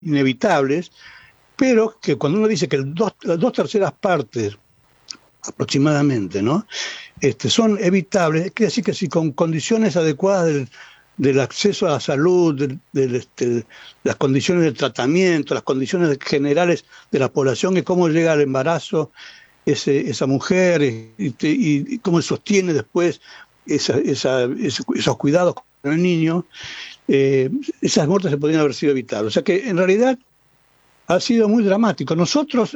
inevitables, pero que cuando uno dice que las 2/3 aproximadamente, ¿no? Son evitables, quiere decir que si con condiciones adecuadas del acceso a la salud, las condiciones de tratamiento, las condiciones generales de la población, y cómo llega al embarazo esa mujer, y cómo sostiene después esos cuidados con el niño, esas muertes se podrían haber sido evitadas. O sea que en realidad ha sido muy dramático. Nosotros,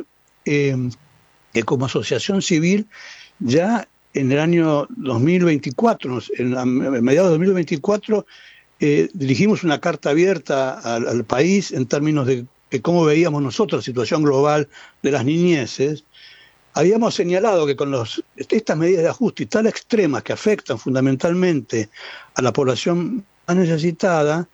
como asociación civil, ya en el año 2024, a mediados de 2024, dirigimos una carta abierta al país en términos de cómo veíamos nosotros la situación global de las niñeces. Habíamos señalado que con estas medidas de ajuste tan extremas que afectan fundamentalmente a la población más necesitada,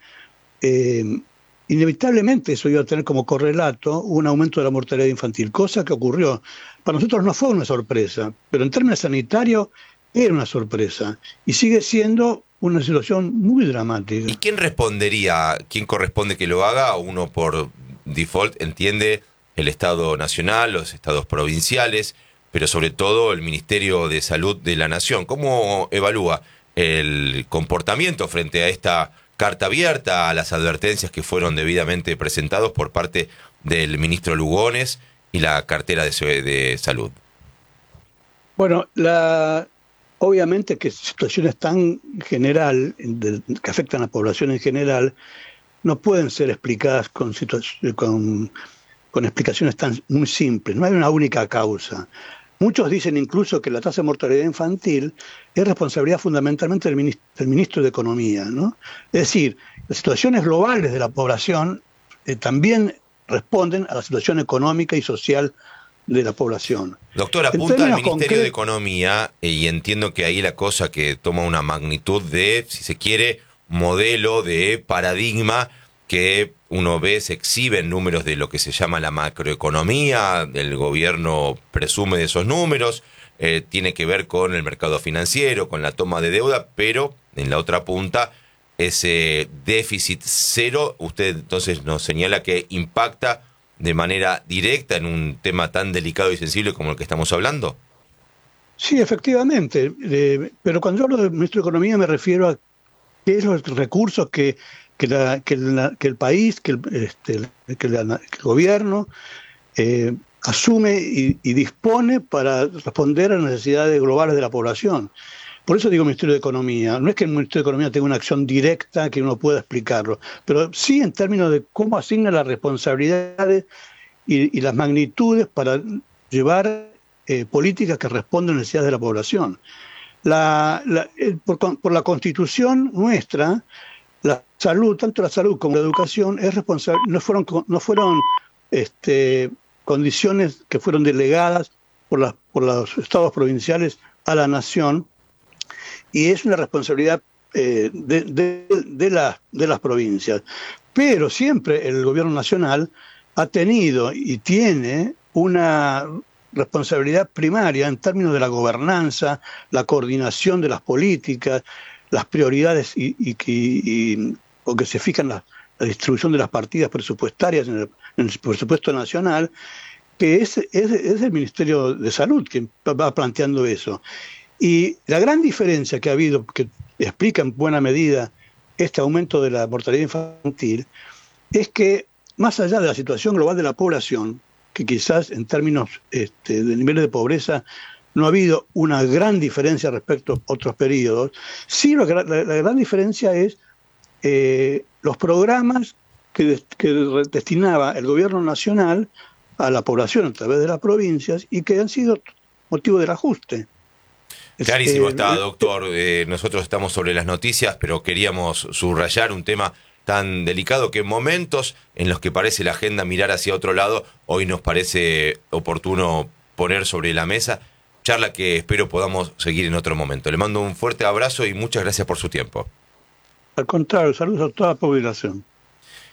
inevitablemente eso iba a tener como correlato un aumento de la mortalidad infantil, cosa que ocurrió. Para nosotros no fue una sorpresa, pero en términos sanitarios era una sorpresa y sigue siendo una situación muy dramática. ¿Y quién respondería? ¿Quién corresponde que lo haga? Uno por default entiende el Estado Nacional, los estados provinciales, pero sobre todo el Ministerio de Salud de la Nación. ¿Cómo evalúa el comportamiento frente a esta carta abierta, a las advertencias que fueron debidamente presentados por parte del ministro Lugones y la cartera de Salud? Bueno, obviamente que situaciones tan general, que afectan a la población en general, no pueden ser explicadas con explicaciones muy simples. No hay una única causa. Muchos dicen incluso que la tasa de mortalidad infantil es responsabilidad fundamentalmente del ministro de Economía, ¿no? Es decir, las situaciones globales de la población también responden a la situación económica y social de la población. Doctor, apunta al Ministerio de Economía, y entiendo que ahí la cosa que toma una magnitud de, si se quiere, modelo de paradigma que uno ve, se exhiben números de lo que se llama la macroeconomía, el gobierno presume de esos números, tiene que ver con el mercado financiero, con la toma de deuda, pero en la otra punta, ese déficit cero, usted entonces nos señala que impacta de manera directa en un tema tan delicado y sensible como el que estamos hablando. Sí, efectivamente, pero cuando yo hablo del ministro de Economía me refiero a qué es los recursos que el país, que el gobierno asume y dispone para responder a las necesidades globales de la población. Por eso digo Ministerio de Economía. No es que el Ministerio de Economía tenga una acción directa que uno pueda explicarlo, pero sí en términos de cómo asigna las responsabilidades y las magnitudes para llevar políticas que respondan a las necesidades de la población. Por la Constitución nuestra, la salud, tanto la salud como la educación, es responsable, no fueron condiciones que fueron delegadas por los estados provinciales a la nación, y es una responsabilidad de las provincias. Pero siempre el gobierno nacional ha tenido y tiene una responsabilidad primaria en términos de la gobernanza, la coordinación de las políticas, las prioridades o que se fijan la distribución de las partidas presupuestarias en el presupuesto nacional, que es el Ministerio de Salud que va planteando eso. Y la gran diferencia que ha habido, que explica en buena medida este aumento de la mortalidad infantil, es que más allá de la situación global de la población, que quizás en términos de niveles de pobreza no ha habido una gran diferencia respecto a otros periodos, sí la gran diferencia es los programas que destinaba el gobierno nacional a la población a través de las provincias y que han sido motivo del ajuste. Clarísimo está, doctor. Nosotros estamos sobre las noticias, pero queríamos subrayar un tema tan delicado que en momentos en los que parece la agenda mirar hacia otro lado, hoy nos parece oportuno poner sobre la mesa. Charla que espero podamos seguir en otro momento. Le mando un fuerte abrazo y muchas gracias por su tiempo. Al contrario, saludos a toda la población.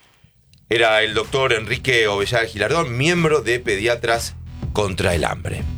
Era el doctor Enrique Ovellaga Gilardón, miembro de Pediatras contra el Hambre.